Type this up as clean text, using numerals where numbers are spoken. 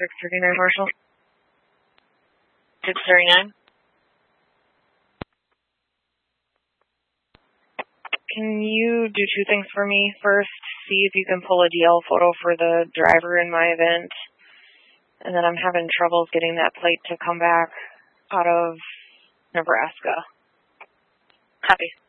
639 Marshall. 639. Can you do two things for me? First, see if you can pull a DL photo for the driver in my event. And then I'm having troubles getting that plate to come back out of Nebraska. Copy.